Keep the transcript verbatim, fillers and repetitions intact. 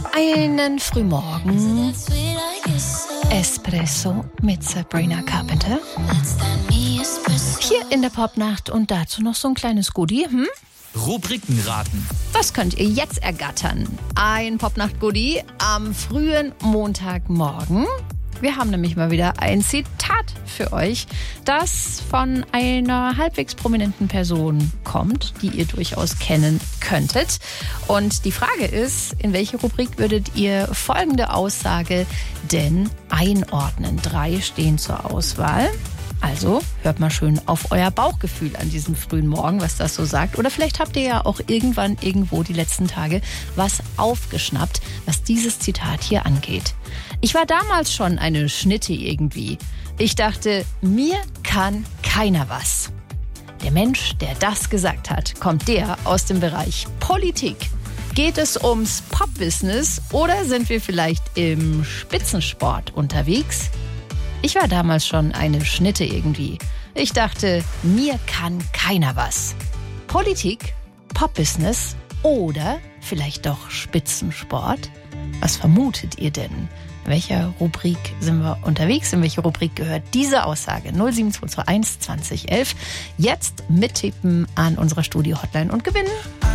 Einen Frühmorgen Espresso mit Sabrina Carpenter. Hier in der Popnacht und dazu noch so ein kleines Goodie. Hm? Rubrikenraten. Was könnt ihr jetzt ergattern? Ein Popnacht-Goodie am frühen Montagmorgen. Wir haben nämlich mal wieder ein Zitat für euch, das von einer halbwegs prominenten Person kommt, die ihr durchaus kennen könntet. Und die Frage ist, in welche Rubrik würdet ihr folgende Aussage denn einordnen? Drei stehen zur Auswahl. Also hört mal schön auf euer Bauchgefühl an diesem frühen Morgen, was das so sagt. Oder vielleicht habt ihr ja auch irgendwann irgendwo die letzten Tage was aufgeschnappt, was dieses Zitat hier angeht. Ich war damals schon eine Schnitte irgendwie. Ich dachte, mir kann keiner was. Der Mensch, der das gesagt hat, kommt der aus dem Bereich Politik. Geht es ums Pop-Business oder sind wir vielleicht im Spitzensport unterwegs? Ich war damals schon eine Schnitte irgendwie. Ich dachte, mir kann keiner was. Politik, Pop-Business oder vielleicht doch Spitzensport? Was vermutet ihr denn? In welcher Rubrik sind wir unterwegs? In welche Rubrik gehört diese Aussage? null sieben zwei zwei eins zwanzig elf. Jetzt mittippen an unserer Studio-Hotline und gewinnen.